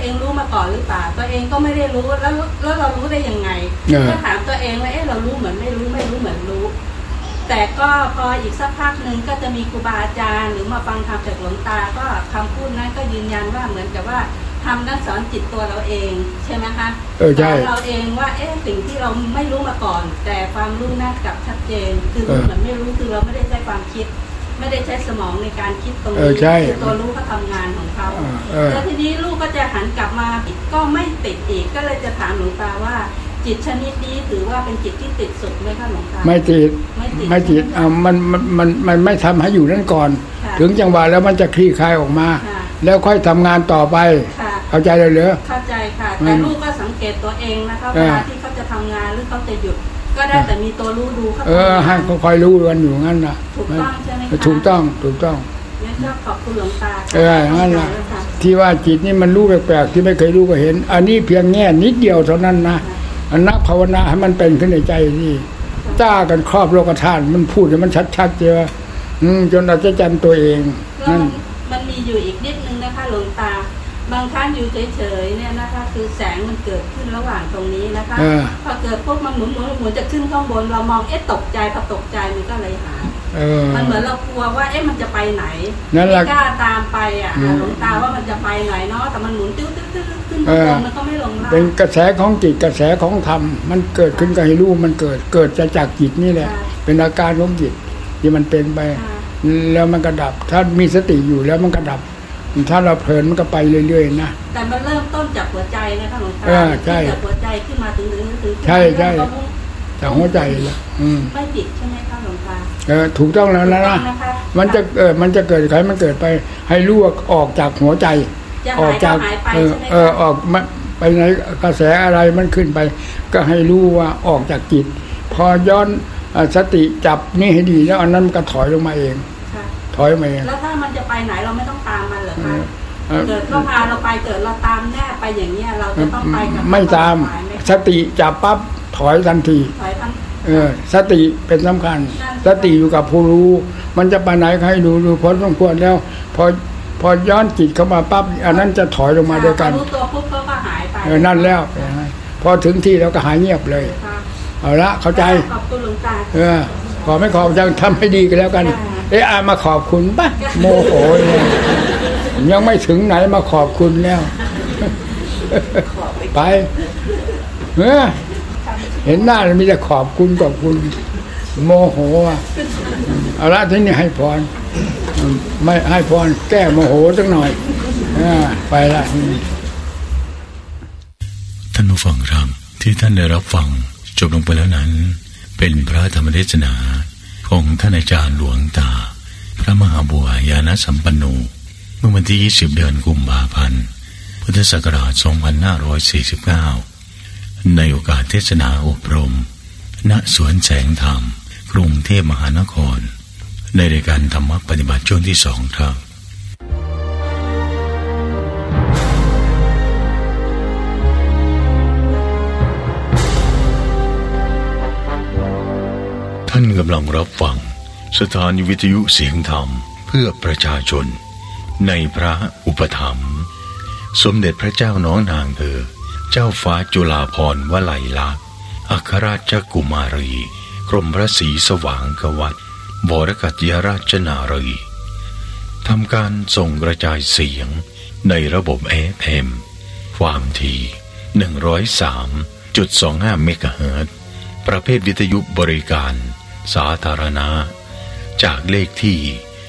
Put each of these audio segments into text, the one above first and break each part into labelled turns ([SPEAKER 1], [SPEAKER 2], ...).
[SPEAKER 1] องรู้มาก่อนหรือเปล่าตัวเองก็ไม่ได้รู้แล้วเรารู้ได้ยังไงก็ถามตัวเองว่าเรารู้เหมือนไม่รู้ไม่รู้เหมือนรู้แต่ก็พออีกสักพักหนึ่งก็จะมีครูบาอาจารย์หรือมาฟังธรรมจากหลวงตาก็คำพูดนั้นก็ยืนยันว่าเหมือนกับว่าทำนั้นสอนจิตตัวเราเองใช่ไหมคะสอนเราเองว่าสิ่งที่เราไม่รู้มาก่อนแต่ความรู้นั้นกลับชัดเจนคือเหมือนไม่รู้คือเราไม่ได้ใช้ความคิดไม่ได้ใช้สมองในการคิดตรงนี้คือตัวรู้เขาทำงานของเขาแล้วทีนี้ลูกก็จะหันกลับมาก็ไม่ติดอีกก็เลยจะถามหลวงตาว่าจิตชนิดนี้ถือว่าเป็นจิตที่ติดสุดไหมคะหลวงตา
[SPEAKER 2] ไม่ติดมันไม่ทำให้อยู่นั่นก่อนถึงจังหวะแล้วมันจะคลี่คลายออกมาแล้วค่อยทำงานต่อไปเข้าใจเลยเหรอ
[SPEAKER 1] เข้าใจค่ะแต่ลูกก็สังเกตตัวเองนะคะเวลาที่เขาจะทำงานหรือเขาจะหยุดก็ได้แต่มีตัวรู้ดูเขา
[SPEAKER 2] ให้เขาคอยรู้กันอยู่งั้นน่ะ
[SPEAKER 1] ถูกต้องใช่ไหมคะ
[SPEAKER 2] ถูกต้อง
[SPEAKER 1] งั้นก็ขอบคุณหลวงตา
[SPEAKER 2] งั้นน่ะที่ว่าจิตนี่มันรู้แปลกๆที่ไม่เคยรู้ก็เห็นอันนี้เพียงแง่นิดเดียวเท่านั้นนะนักภาวนาให้มันเป็นขึ้นในใจที่จ้ากันครอบโลกธาตุมันพูดให้มันชัดๆเจอจนเราจะจำตัวเอง
[SPEAKER 1] นั่นมันมีอยู่อีกนิดนึงนะคะหลวงตาบางครั้งอยู่เฉยๆเนี่ยนะคะคือแสงมันเกิดขึ้นระหว่างตรงนี้นะคะพอเกิดพวกมันหมุนจะขึ้นข้างบนเรามองตกใจพอตกใจมันก็เลยหายมันเหมือนเรากลัวว่ามันจะไปไหนไม่กล้าตามไปหลวงตาว่ามันจะไปไหนเนาะแต่มันหมุนติ้วขึ้นข้างบนมันก็ไม่ลงล่าง
[SPEAKER 2] เป็นกระแสของจิตกระแสของธรรมมันเกิดขึ้นก็ให้รู้มันเกิดจากจิตนี่แหละเป็นอาการของจิตที่มันเป็นไปแล้วมันก็ดับถ้ามีสติอยู่แล้วมันก็ดับถ้าเราเพลินมันก็ไปเรื่อยๆนะ
[SPEAKER 1] แต่มันเริ่มต้นจากหัวใจนะคะหลวงตาจากหัวใจขึ้นมาถึง
[SPEAKER 2] ใช่จากหัวใจแล้ว
[SPEAKER 1] ไม่ผิดใช่ไหมคะหลวงตา
[SPEAKER 2] ถูกต้องแล้วนะมันจะเกิดใครมันเกิดไปให้รู้ออกจากหัวใจ
[SPEAKER 1] ออกจาก
[SPEAKER 2] ออกไปในกระแสอะไรมันขึ้นไปก็ให้รู้ว่าออกจากจิตพอย้อนสติจับนี่ให้ดีแล้วอันนั้นก็ถอยลงมาเองถอยมาเอง
[SPEAKER 1] แล้วถ้ามันจะไปไหนเราไม่ต้องตามมันเหรอคะเกิดก็พาเราไปเกิดเราตามแน่ไปอย่างเงี้ยเราจะต้องไปกับ
[SPEAKER 2] ไม่ตามสติจับปั๊บถอยทันทีสติเป็นสำคัญสติอยู่กับผู้รู้มันจะไปไหนให้ดูพอสมควรแล้วพอย้อนจิตเข้ามาปั๊บอันนั้นจะถอยลงมาด้วยกัน
[SPEAKER 1] รู้ตัวปุ๊บก็หายไป
[SPEAKER 2] นั่นแล้วพอถึงที่แล้วก็หายเงียบเลยเอาละเข้าใจ
[SPEAKER 1] ขอบคุณหลวงตา
[SPEAKER 2] ขอไม่ขอบยังทำให้ดีกันแล้วกันมาขอบคุณป่ะโมโหยังไม่ถึงไหนมาขอบคุณแล้วไปเห็นหน้ามีแต่ขอบคุณโมโหเอาละที่นี่ให้พรไม่ให้พรแก้โมโหสักหน่อยไปละ
[SPEAKER 3] ท่านผู้ฟังครับที่ท่านได้รับฟังจบลงไปแล้วนั้นเป็นพระธรรมเทศนาของท่านอาจารย์หลวงตาพระมหาบัวยานสัมปันโนเมื่อวันที่20เดือนกุมภาพันธ์พุทธศักราช2549ในโอกาสเทศนาอบรมณสวนแสงธรรมกรุงเทพมหานครในรายการธรรมปฏิบัติช่วงที่2ครับท่านกำลังรับฟังสถานีวิทยุเสียงธรรมเพื่อประชาชนในพระอุปถัมภ์สมเด็จพระเจ้าน้องนางเจ้าฟ้าจุฬาภรณ์วลัยลักษณ์อัครราชกุมารีกรมพระศรีสว่างกวัตรวรกัตยราชนารีทำการส่งกระจายเสียงในระบบ FM ความถี่ 103.25 เมกะเฮิรตซ์ประเภทวิทยุบริการสาธารณะจากเลขที่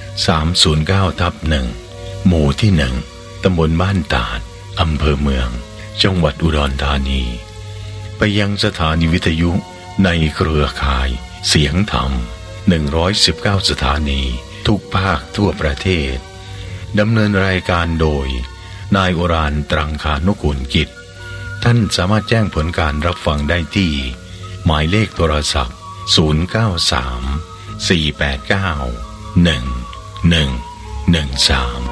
[SPEAKER 3] 309/1หมู่ที่1ตำบลบ้านตาดอำเภอเมืองจังหวัดอุดรธานีไปยังสถานีวิทยุในเครือข่ายเสียงธรรม119สถานีทุกภาคทั่วประเทศดำเนินรายการโดยนายโอรานตรังคานุกูลกิจท่านสามารถแจ้งผลการรับฟังได้ที่หมายเลขโทรศัพท์093 489 1113